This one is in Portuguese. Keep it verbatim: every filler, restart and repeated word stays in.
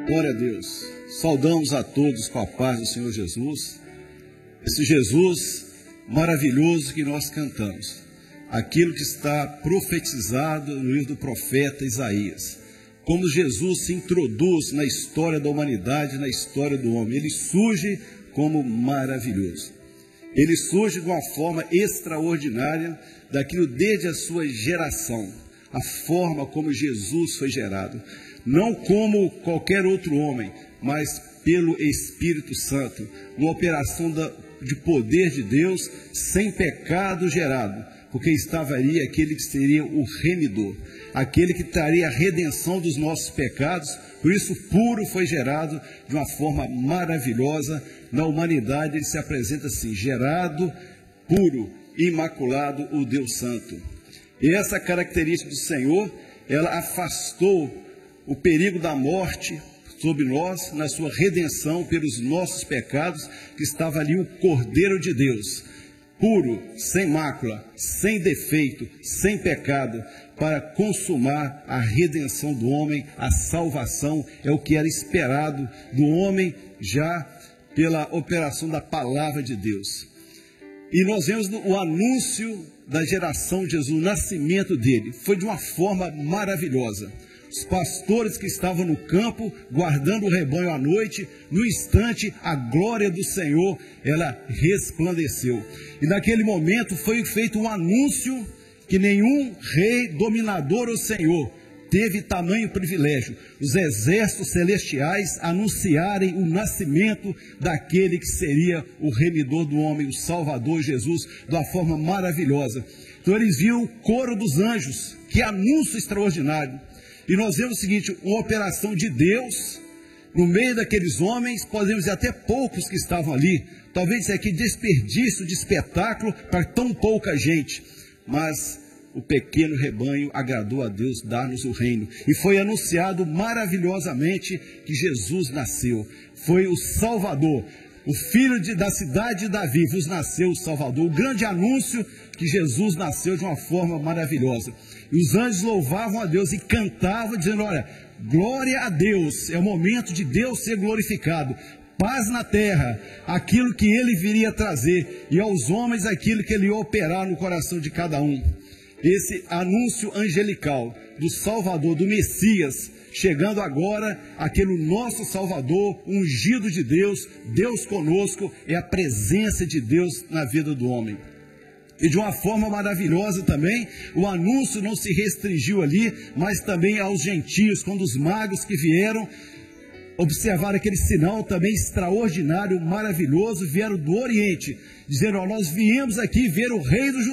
Glória a Deus. Saudamos a todos com a paz do Senhor Jesus. Esse Jesus maravilhoso que nós cantamos. Aquilo que está profetizado no livro do profeta Isaías. Como Jesus se introduz na história da humanidade, na história do homem. Ele surge como maravilhoso. Ele surge de uma forma extraordinária daquilo desde a sua geração. A forma como Jesus foi gerado. Não como qualquer outro homem, mas pelo Espírito Santo. Uma operação da, de poder de Deus, sem pecado gerado. Porque estava ali aquele que seria o remidor. Aquele que traria a redenção dos nossos pecados. Por isso, puro foi gerado de uma forma maravilhosa. Na humanidade ele se apresenta assim, gerado, puro, imaculado, o Deus Santo. E essa característica do Senhor, ela afastou o perigo da morte sobre nós, na sua redenção pelos nossos pecados, que estava ali o Cordeiro de Deus, puro, sem mácula, sem defeito, sem pecado, para consumar a redenção do homem, a salvação, é o que era esperado do homem já pela operação da palavra de Deus. E nós vemos o anúncio da geração de Jesus, o nascimento dele, foi de uma forma maravilhosa. Os pastores que estavam no campo, guardando o rebanho à noite, no instante, a glória do Senhor, ela resplandeceu. E naquele momento foi feito um anúncio que nenhum rei, dominador ou senhor teve tamanho privilégio. Os exércitos celestiais anunciarem o nascimento daquele que seria o remidor do homem, o Salvador Jesus, de uma forma maravilhosa. Então eles viram o coro dos anjos, que anúncio extraordinário. E nós vemos o seguinte, uma operação de Deus, no meio daqueles homens, podemos dizer até poucos que estavam ali, talvez isso aqui desperdício de espetáculo para tão pouca gente, mas o pequeno rebanho agradou a Deus dar-nos o reino, e foi anunciado maravilhosamente que Jesus nasceu, foi o Salvador, o filho de, da cidade de Davi, vos nasceu o Salvador, o grande anúncio que Jesus nasceu de uma forma maravilhosa. E os anjos louvavam a Deus e cantavam, dizendo, olha, glória a Deus, é o momento de Deus ser glorificado, paz na terra, aquilo que ele viria trazer, e aos homens aquilo que ele ia operar no coração de cada um. Esse anúncio angelical do Salvador, do Messias, chegando agora, aquele nosso Salvador, ungido de Deus, Deus conosco, é a presença de Deus na vida do homem. E de uma forma maravilhosa também, o anúncio não se restringiu ali, mas também aos gentios, quando os magos que vieram observar aquele sinal também extraordinário, maravilhoso, vieram do Oriente, dizendo, ó, nós viemos aqui ver o Rei dos Judeus.